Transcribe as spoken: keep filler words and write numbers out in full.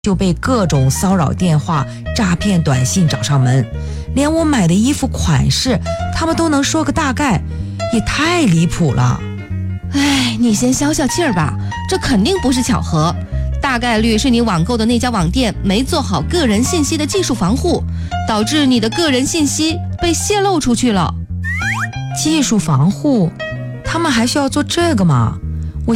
就被各种骚扰电话、诈骗短信找上门，连我买的衣服款式他们都能说个大概，也太离谱了。 哎，你先消消气儿吧，这肯定不是巧合，大概率是你网购的那家网店没做好个人信息的技术防护，导致你的个人信息被泄露出去了。 技术防护？他们还需要做这个吗？